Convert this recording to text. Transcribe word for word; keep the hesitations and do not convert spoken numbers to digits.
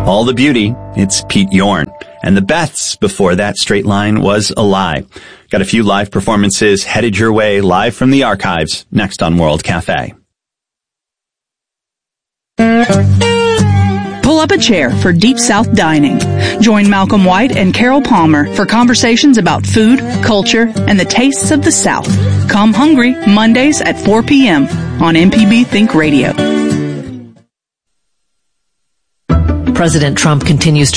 All the Beauty, it's Pete Yorn. And the Beths before that, Straight Line was a Lie. Got a few live performances headed your way live from the archives next on World Cafe. Pull up a chair for Deep South Dining. Join Malcolm White and Carol Palmer for conversations about food, culture, and the tastes of the South. Come hungry Mondays at four p.m. on M P B Think Radio. President Trump continues to